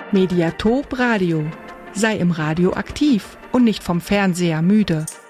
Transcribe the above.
Mediatop Radio. Sei im Radio aktiv und nicht vom Fernseher müde.